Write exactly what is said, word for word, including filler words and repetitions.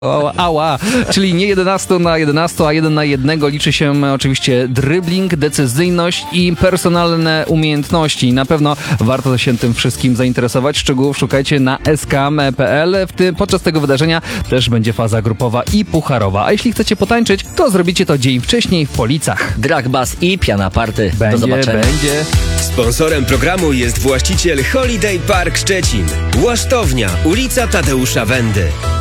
O, ała, czyli nie jedenaście na jedenaście, a jeden na jednego. Liczy się oczywiście dribbling, decyzyjność i personalne umiejętności. Na pewno warto się tym wszystkim zainteresować. Szczegółów szukajcie na s k m kropka p l. W tym, podczas tego wydarzenia też będzie faza grupowa i pucharowa. A jeśli chcecie potańczyć, to zrobicie to dzień wcześniej w Policach. Drag Bass i Piana Party. Będzie, Do zobaczenia. będzie. Sponsorem programu jest właściciel Holiday Park Szczecin. Łasztownia, ulica Tadeusza Wendy.